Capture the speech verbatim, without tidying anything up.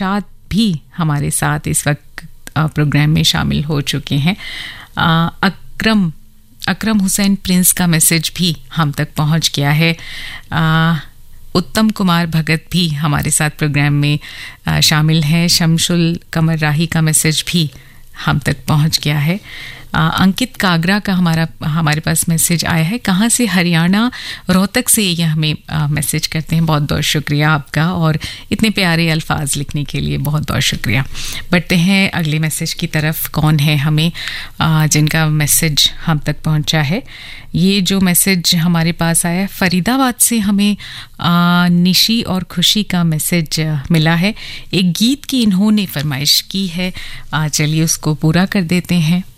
इरशाद भी हमारे साथ इस वक्त प्रोग्राम में शामिल हो चुके हैं। अकरम अकरम हुसैन प्रिंस का मैसेज भी हम तक पहुंच गया है। आ, उत्तम कुमार भगत भी हमारे साथ प्रोग्राम में आ, शामिल हैं। शमशुल कमर राही का मैसेज भी हम तक पहुंच गया है। आ, अंकित कागरा का हमारा हमारे पास मैसेज आया है। कहाँ से? हरियाणा, रोहतक से ये हमें आ, मैसेज करते हैं। बहुत बहुत शुक्रिया आपका, और इतने प्यारे अल्फाज लिखने के लिए बहुत बहुत शुक्रिया। बढ़ते हैं अगले मैसेज की तरफ। कौन है हमें आ, जिनका मैसेज हम तक पहुंचा है? ये जो मैसेज हमारे पास आया है फरीदाबाद से, हमें आ, निशी और खुशी का मैसेज मिला है। एक गीत की इन्होंने फरमाइश की है, चलिए उसको पूरा कर देते हैं।